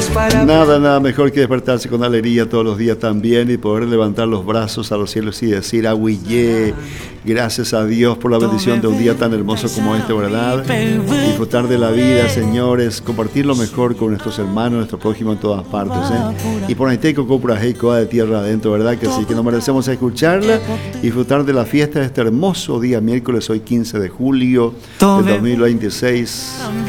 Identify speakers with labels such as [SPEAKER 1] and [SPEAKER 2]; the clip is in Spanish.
[SPEAKER 1] Nada mejor que despertarse con alegría todos los días también y poder levantar los brazos a los cielos y decir, Ahuillé, gracias a Dios por la bendición de un día tan hermoso como este, ¿verdad? Disfrutar de la vida, señores, compartir lo mejor con nuestros hermanos, nuestro prójimo en todas partes, ¿eh? Y por ahí teco compra de tierra adentro, ¿verdad? Que sí, que nos merecemos escucharla y disfrutar de la fiesta de este hermoso día miércoles, hoy 15 de julio del 2026.